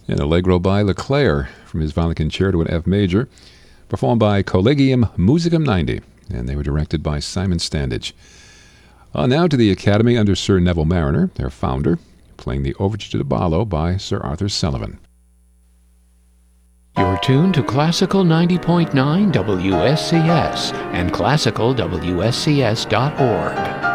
and Allegro by Leclerc from his Violin Concerto in F major, performed by Collegium Musicum 90, and they were directed by Simon Standage. Now to the Academy under Sir Neville Marriner, their founder, playing the Overture to Barlow by Sir Arthur Sullivan. You're tuned to Classical 90.9 WSCS and classicalwscs.org.